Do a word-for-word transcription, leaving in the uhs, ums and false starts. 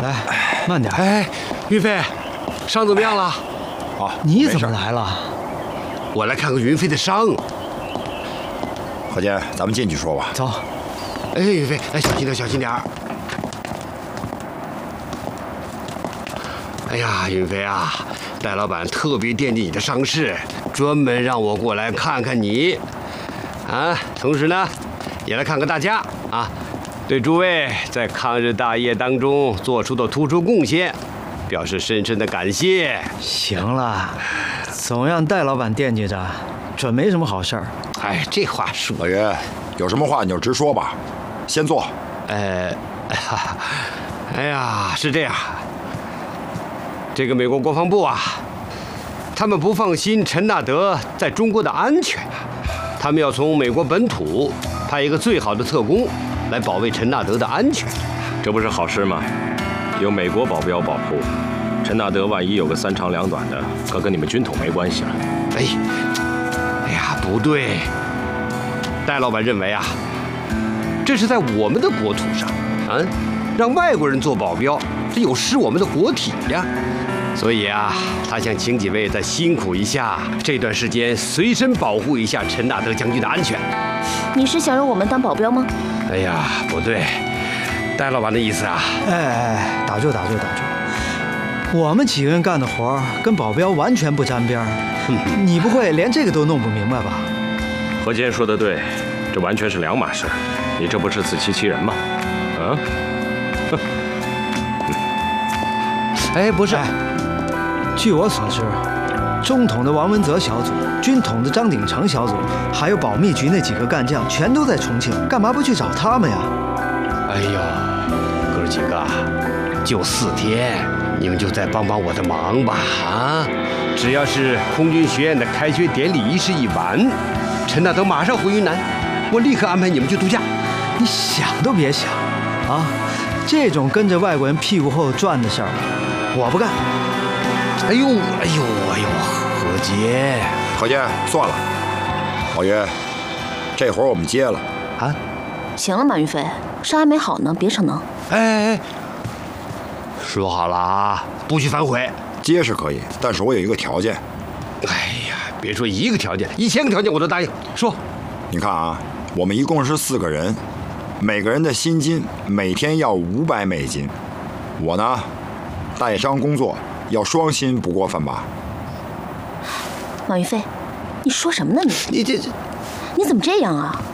哎，慢点。 哎，云飞，伤怎么样了？ 好， 你怎么来了？ 我来看看云飞的伤。 何坚，咱们进去说吧。 走。 哎，云飞，哎，小心点，小心点。哎呀，云飞啊，戴老板特别惦记你的伤势，专门让我过来看看你。啊，同时呢，也来看看大家啊，对诸位在抗日大业当中做出的突出贡献，表示深深的感谢。 行了，总让戴老板惦记着，准没什么好事儿。 哎，这话说， 老爷，有什么话你就直说吧。先坐。 呃，哎呀，是这样，这个美国国防部啊，他们不放心陈纳德在中国的安全。他们要从美国本土派一个最好的特工来保卫陈纳德的安全， 这不是好事吗？有美国保镖保护，陈纳德万一有个三长两短的，可跟你们军统没关系了。 哎，哎呀，不对，戴老板认为啊，这是在我们的国土上，啊，让外国人做保镖，这有失我们的国体呀。所以啊，他想请几位再辛苦一下，这段时间随身保护一下陈纳德将军的安全。 你是想让我们当保镖吗？ 哎呀，不对，戴老板的意思啊。 哎哎，打住打住打住！我们几个人干的活跟保镖完全不沾边儿，你不会连这个都弄不明白吧？ 何坚说的对，这完全是两码事。你这不是自欺欺人吗？啊？哼！ 哎，不是。 哎据我所知，中统的王文泽小组、军统的张鼎成小组，还有保密局那几个干将，全都在重庆，干嘛不去找他们呀？ 哎呦，哥几个，就四天，你们就再帮帮我的忙吧！啊，只要是空军学院的开学典礼仪式一完，陈纳德马上回云南，我立刻安排你们去度假。 你想都别想啊！这种跟着外国人屁股后转的事儿，我不干。 哎呦，哎呦，哎呦，何坚， 何坚，算了，老爷，这活我们接了。 啊， 行了，马云飞，伤还没好呢，别逞能。 哎哎哎，说好了啊，不许反悔。 接是可以，但是我有一个条件。 哎呀，别说一个条件，一千个条件我都答应。说， 你看啊，我们一共是四个人，每个人的薪金每天要五百美金。我呢，带伤工作。要双薪不过分吧？ 马云飞，你说什么呢你？ 你这这， 你怎么这样啊？